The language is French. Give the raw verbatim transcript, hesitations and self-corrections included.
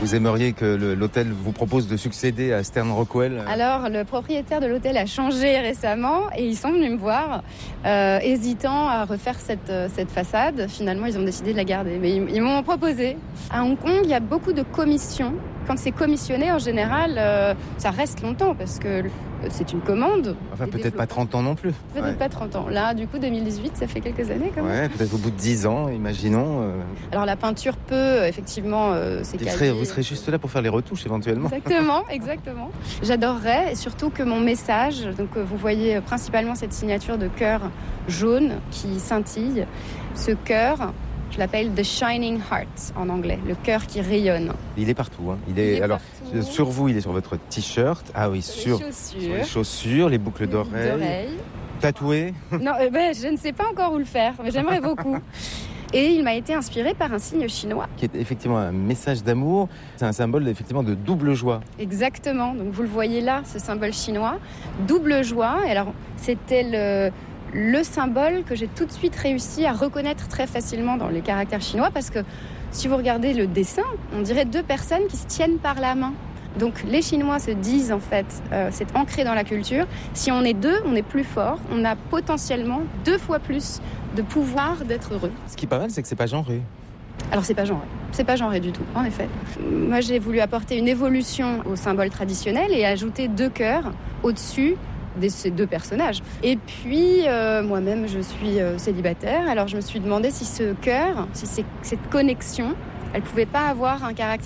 Vous aimeriez que le, l'hôtel vous propose de succéder à Stern Rockwell? Alors, le propriétaire de l'hôtel a changé récemment et ils sont venus me voir, euh, hésitant à refaire cette, cette façade. Finalement, ils ont décidé de la garder, mais ils, ils m'ont proposé. À Hong Kong, il y a beaucoup de commissions. Quand c'est commissionné, en général, euh, ça reste longtemps parce que c'est une commande. Enfin, peut-être pas trente ans non plus. Peut-être ouais. pas trente ans. Là, du coup, deux mille dix-huit, ça fait quelques années quand même. Ouais, peut-être au bout de dix ans, imaginons. Euh... Alors, la peinture peut, effectivement, euh, s'écailler. Vous serez juste là pour faire les retouches, éventuellement. Exactement, exactement. J'adorerais, et surtout que mon message, donc vous voyez principalement cette signature de cœur jaune qui scintille. Ce cœur, je l'appelle The Shining Heart en anglais, le cœur qui rayonne. Il est partout. Hein. Il est, il est alors partout. Sur vous, il est sur votre t-shirt. Ah oui, sur, sur, les, chaussures. sur les chaussures, les boucles d'oreilles. d'oreilles. Tatoué. Non, euh, ben, je ne sais pas encore où le faire, mais j'aimerais beaucoup. Et il m'a été inspiré par un signe chinois. Qui est effectivement un message d'amour. C'est un symbole effectivement de double joie. Exactement. Donc vous le voyez là, ce symbole chinois. Double joie. Et alors, c'était le... le symbole que j'ai tout de suite réussi à reconnaître très facilement dans les caractères chinois parce que si vous regardez le dessin, on dirait deux personnes qui se tiennent par la main. Donc les Chinois se disent en fait, euh, c'est ancré dans la culture, si on est deux, on est plus fort, on a potentiellement deux fois plus de pouvoir d'être heureux. Ce qui est pas mal, c'est que c'est pas genré. Alors c'est pas genré, c'est pas genré du tout, en effet. Moi j'ai voulu apporter une évolution au symbole traditionnel et ajouter deux cœurs au-dessus de ces deux personnages. Et puis, euh, moi-même, je suis euh, célibataire. Alors, je me suis demandé si ce cœur, si c'est, cette connexion, elle pouvait pas avoir un caractère